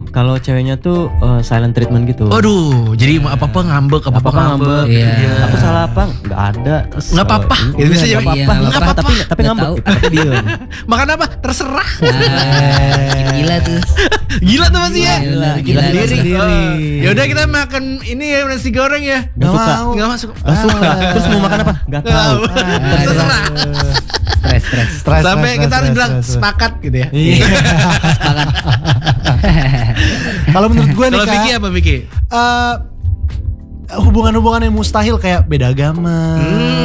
Kalau ceweknya tuh silent treatment gitu. Aduh, jadi apa-apa ngambek, apa-apa ngambek. Iya. Aku salah apa? Nggak ada. Terus, Nggak apa-apa. Itu bisa nggak jadi. apa-apa. Iya, Nggak apa-apa. Tapi Nggak ngambek. tahu. Tapi diem. Makan apa? Terserah. Gila tuh. Gila tuh masih ya. Gila Sendiri. Ya udah kita makan ini ya nasi goreng ya. Nggak suka. Nggak masuk. Nggak suka. Terus mau makan apa? Nggak tahu. Terserah. Stres. Sampai kita harus bilang sepakat gitu ya. Iya. Kalau menurut gue nih Kalau Vicky Kak, apa Vicky? hubungan-hubungan yang mustahil kayak beda agama,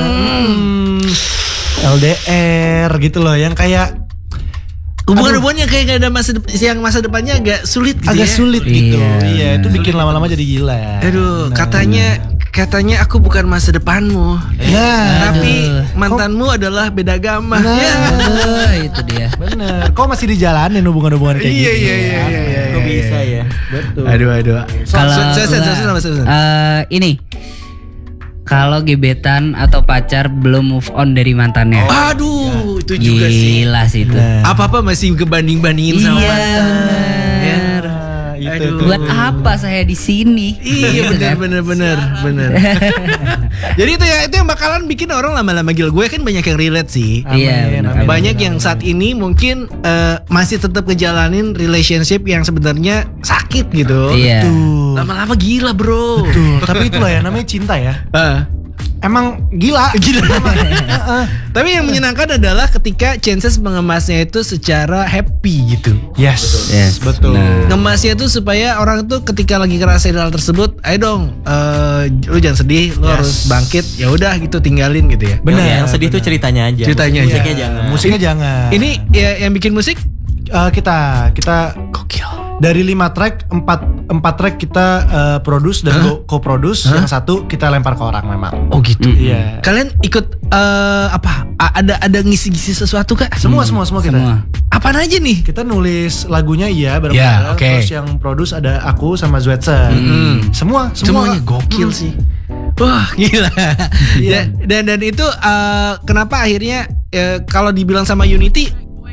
LDR gitu loh, yang kayak Hubungan-hubungan yang kayak gak ada masa depannya agak sulit gitu agak ya. sulit gitu. Iya, Iya, itu bikin lama-lama jadi gila. Aduh, katanya aku bukan masa depanmu. Ya, Tapi mantanmu adalah beda agama. Ya. Itu dia. bener. Kok masih dijalanin hubungan-hubungan kayak Iya, gitu? iya. Kok bisa ya? Betul. Aduh. Kalau ini kalau gebetan atau pacar belum move on dari mantannya. Aduh, itu juga sih. Gila sih itu. Apa-apa masih kebanding-bandingin sama Iya, mantan. bener. Ya. Itu Aduh. tuh. Buat apa saya di sini? Iya Gitu kan. bener. Jadi itu yang bakalan bikin orang lama-lama gila. Gue kan banyak yang relate sih. Iya, bener. Banyak yang saat ini mungkin masih tetap ngejalanin relationship yang sebenarnya sakit gitu. Iya. Tuh. Lama-lama gila bro. Tuh, tapi itulah ya namanya cinta ya. Emang gila. Tapi yang menyenangkan adalah ketika chances mengemasnya itu secara happy gitu. Yes, betul. betul. Ngemasnya tuh supaya orang tuh ketika lagi ngerasain hal tersebut, ayo dong, lu jangan sedih, lu harus bangkit. Ya udah gitu, tinggalin gitu ya. Bener. Yang sedih tuh ceritanya aja. Ceritanya aja. Musiknya jangan. Musiknya jangan. Ini ya, yang bikin musik kita gokil. dari 5 track 4 track kita produce dan co-produce, yang satu kita lempar ke orang memang. Oh gitu. Iya. Kalian ikut apa? Ada ngisi-ngisi sesuatu kak? Semua kita. Semua. Apaan aja nih? Kita nulis lagunya bareng-bareng. Ya, oke. Terus yang produce ada aku sama Zwetsen. Semuanya gokil sih. Wah gila. Iya. Dan itu kenapa akhirnya kalau dibilang sama Unity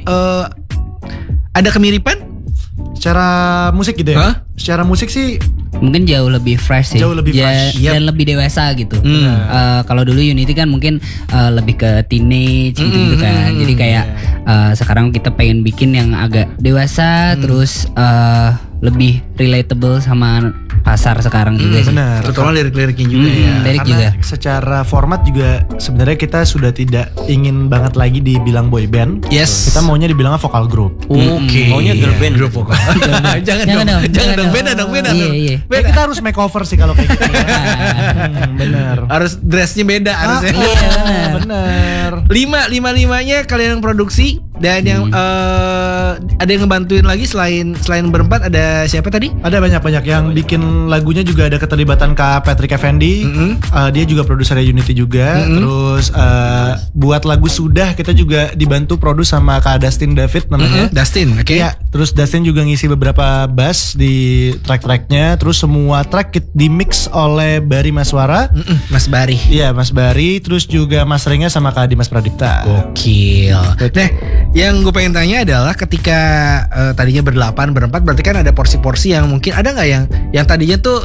ada kemiripan? Secara musik gitu ya? Hah? Secara musik sih Mungkin jauh lebih fresh sih. Jauh lebih fresh. Dan lebih dewasa gitu. Hmm. Kalau dulu Unity kan mungkin lebih ke teenage gitu kan. Jadi kayak sekarang kita pengen bikin yang agak dewasa, terus lebih relatable sama pasar sekarang juga sih. benar. Terutama lirik-liriknya juga ya. Lirik Karena juga. secara format juga sebenarnya kita sudah tidak ingin banget lagi dibilang boy band. Yes. Kita maunya dibilangnya vokal group. Oke. Maunya girl band. Grup vokal. Jangan dong. Beda dong. Iya. Kayak kita harus makeover sih kalau kayak gitu. Bener. Harus dressnya beda harusnya. Bener. Limanya kalian yang produksi dan yang ada yang ngebantuin lagi selain berempat, ada siapa tadi? Ada banyak yang bikin lagunya juga ada keterlibatan Kak Patrick Effendi. Dia juga produsernya Unity juga. Terus buat lagu Sudah kita juga dibantu produce sama Kak Dustin David namanya. Dustin, oke. Iya, terus Dustin juga ngisi beberapa bass di track-tracknya. Terus semua track di mix oleh Bari Maswara. Mas Bari. Iya, Mas Bari. Terus juga masteringnya sama Kak Dimas Pradipta. Gokil. Nah, yang gue pengen tanya adalah ketika tadinya berempat, berarti kan ada porsi-porsi yang mungkin ada nggak yang tadinya tuh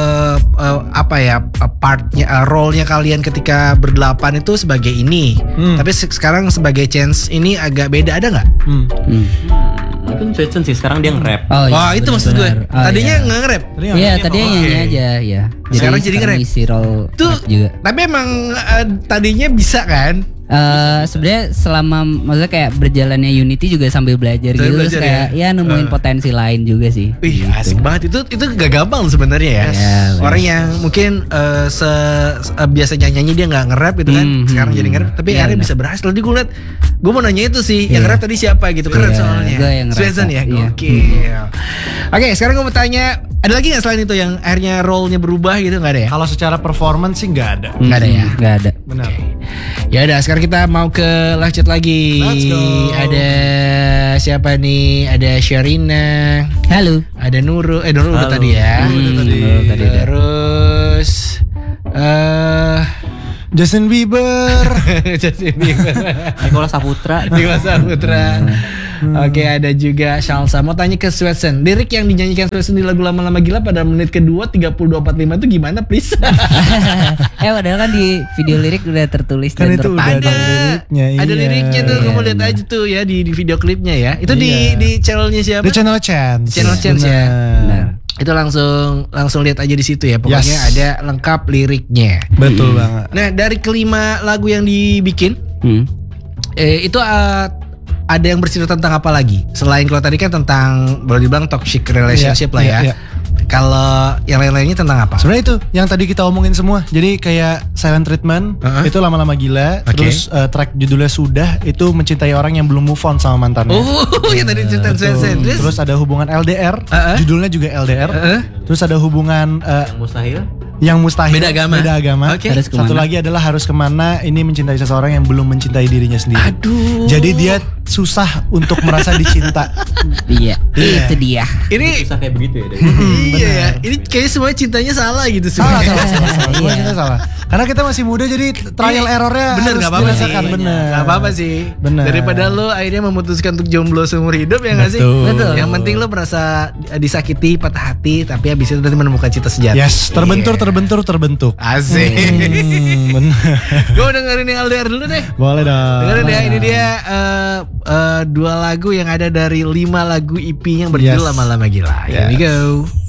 partnya, role-nya kalian ketika berdelapan itu sebagai ini, tapi sekarang sebagai chance ini agak beda, ada nggak? Mungkin Zwetsen sih sekarang dia nge-rap. Oh, iya, Wah itu maksud gue. benar. Oh, Tadinya iya. nggak nge-rap. Iya, tadinya nyanyi aja ya. Sekarang jadi nge-rap. ngisi role Tuh, rap juga. tapi emang tadinya bisa kan? Sebenarnya selama maksudnya kayak berjalannya Unity juga sambil belajar Sambil gitu, belajar terus kayak ya nemuin potensi lain juga sih. Wih, Gitu. asik banget. Itu gak gampang sebenarnya ya. Yes. Orang yang mungkin biasa nyanyi dia nggak nge-rap gitu kan, sekarang jadi nge-rap, tapi Iya, akhirnya benar. bisa berhasil. Tadi gue ngeliat, gue mau nanya itu sih, yang nge-rap tadi siapa gitu, keren Iya, soalnya. gue yang ngerasa, Zwetsen ya, iya. gokil. Oke, sekarang gue mau tanya, ada lagi nggak selain itu yang akhirnya role-nya berubah gitu, nggak ada ya? Kalau secara performance sih nggak ada. Nggak ada ya? Nggak ada. Benar. Ya udah, sekarang kita mau ke live chat lagi. Let's go. Ada siapa nih? Ada Sharina. Halo. Ada Nurul. Nurul udah Halo. tadi ya. Udah tadi. Tadi udah. Terus Justin Bieber. Justin Bieber. Nicholas Saputra. Nicholas Saputra. Oke, ada juga Shalsa. Mau tanya ke Swetsen, lirik yang dinyanyikan Swetsen di lagu Lama-Lama Gila pada menit kedua 32:45 itu gimana, please? Padahal kan di video lirik udah tertulis Kan dan itu udah ada liriknya, ada iya. liriknya tuh, kamu lihat aja tuh ya di video klipnya ya. Itu di channelnya siapa? Di channel Chance. Channel Chance ya. Benar. Itu langsung lihat aja di situ ya. Pokoknya Yes. ada lengkap liriknya. Betul banget. Nah, dari kelima lagu yang dibikin itu ada yang bercerita tentang apa lagi? Selain kalau tadi kan tentang boleh dibilang toxic relationship lah ya. Iya. Kalau yang lain-lainnya tentang apa? Sebenarnya itu yang tadi kita omongin semua. Jadi kayak Silent Treatment itu Lama-Lama Gila. Oke. Terus track judulnya Sudah itu mencintai orang yang belum move on sama mantannya. Oh, yang tadi cerita Swetsen. Terus ada hubungan LDR, judulnya juga LDR. Terus ada hubungan Yang mustahil. yang mustahil, Beda agama. Oke. Harus Satu kemana? lagi adalah harus kemana. Ini mencintai seseorang yang belum mencintai dirinya sendiri. Aduh. Jadi dia susah untuk merasa dicinta. Iya, itu dia. Ini Susah kayak begitu ya. iya ya. Ini kayaknya semua cintanya salah gitu Salah, sebenarnya. salah. Semua kita salah. Karena kita masih muda jadi trial errornya Bener, harus gak apa-apa sih. dirasakan. Bener. Gak apa-apa sih. Bener. Daripada lo akhirnya memutuskan untuk jomblo seumur hidup ya gak sih? Betul. Yang penting lo merasa disakiti, patah hati, tapi habis itu nanti menemukan cinta sejati. Yes, terbentur. Asik. Bener. Gue dengerin yang LDR dulu deh. Boleh dong. Dengerin ya, ini dia 2 lagu yang ada dari 5 lagu EP yang berjudul Yes. Lama-Lama Gila. Here we go.